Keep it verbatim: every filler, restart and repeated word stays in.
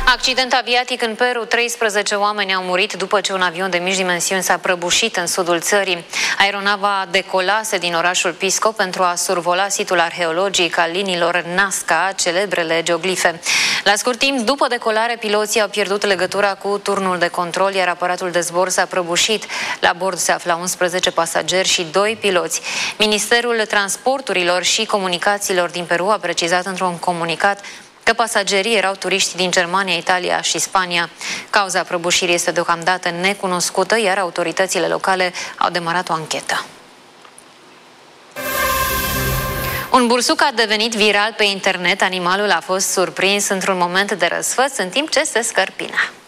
Accident aviatic în Peru. treisprezece oameni au murit după ce un avion de mici dimensiuni s-a prăbușit în sudul țării. Aeronava decolase din orașul Pisco pentru a survola situl arheologic al liniilor Nazca, celebrele geoglife. La scurt timp după decolare, piloții au pierdut legătura cu turnul de control, iar aparatul de zbor s-a prăbușit. La bord se aflau unsprezece pasageri și doi piloți. Ministerul Transporturilor și Comunicațiilor din Peru a precizat într-un comunicat că pasagerii erau turiști din Germania, Italia și Spania. Cauza prăbușirii este deocamdată necunoscută, iar autoritățile locale au demarat o anchetă. Un bursuc a devenit viral pe internet. Animalul a fost surprins într-un moment de răsfăț în timp ce se scărpina.